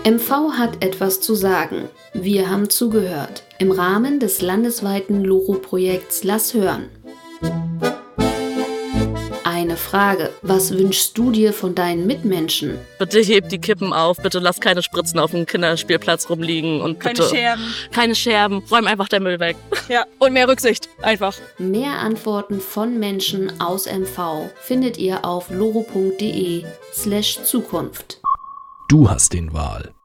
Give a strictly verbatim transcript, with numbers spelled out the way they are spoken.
M V hat etwas zu sagen. Wir haben zugehört. Im Rahmen des landesweiten Loro-Projekts Lass hören. Eine Frage. Was wünschst du dir von deinen Mitmenschen? Bitte heb die Kippen auf, bitte lass keine Spritzen auf dem Kinderspielplatz rumliegen und Keine bitte Scherben. keine Scherben, räum einfach den Müll weg. Ja, und mehr Rücksicht. Einfach. Mehr Antworten von Menschen aus M V findet ihr auf loro punkt de slash Zukunft. Du hast den Wahl.